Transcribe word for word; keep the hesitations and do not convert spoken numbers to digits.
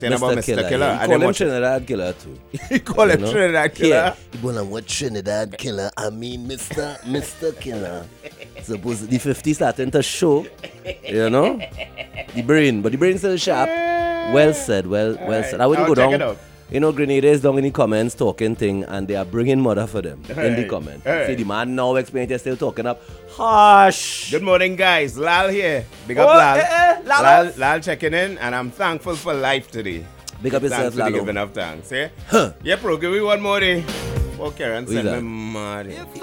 Saying about Mister Killer. Killer. I He didn't call him watch it. Trinidad Killer too. He call him You know? Trinidad Killer. Yeah. Well, I'm what Trinidad Killer. I mean, Mister Mister Killer. Suppose the fifty starting to show, you know, the brain, but the brain still sharp. Well said, well, well said. I wouldn't I'll go check it down. out. You know, Grenada is down in the comments talking thing, and they are bringing mother for them in the Hey, comments. hey. See, the man now explaining they're still talking up. Hush. Good morning, guys. Lal here. Big up Oh, Lal. eh, eh, Lal. Lal. Lal checking in, and I'm thankful for life today. Big up yourself, Thanks for Lalo. giving enough thanks. Eh? Huh. Yeah, bro, give me one more day. Okay, and Who is send me that? mad.